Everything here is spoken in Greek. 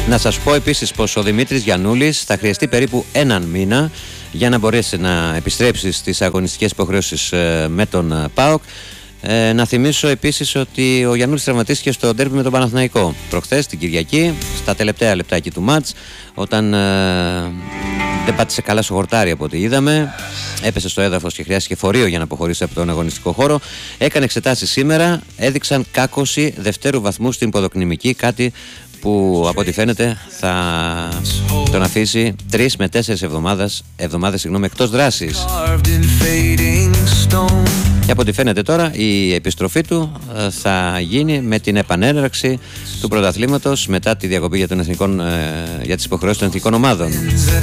Να σας πω επίσης πως ο Δημήτρης Γιαννούλης θα χρειαστεί περίπου έναν μήνα για να μπορέσει να επιστρέψει στις αγωνιστικές υποχρεώσεις με τον ΠΑΟΚ. Να θυμίσω επίσης ότι ο Γιαννούλης τραυματίστηκε στο ντέρμπι με τον Παναθηναϊκό προχθές την Κυριακή, στα τελευταία λεπτάκια του μάτς, όταν δεν πάτησε καλά στο χορτάρι από ό,τι είδαμε. Έπεσε στο έδαφος και χρειάστηκε φορείο για να αποχωρήσει από τον αγωνιστικό χώρο. Έκανε εξετάσεις σήμερα, έδειξαν κάκωση δευτέρου βαθμού στην ποδοκνημική, κάτι που από ό,τι φαίνεται θα τον αφήσει 3 με 4 εβδομάδες εκτός δράσης. Και από ό,τι φαίνεται τώρα η επιστροφή του θα γίνει με την επανέναρξη του πρωταθλήματος μετά τη διακοπή για τις υποχρεώσεις των εθνικών ομάδων.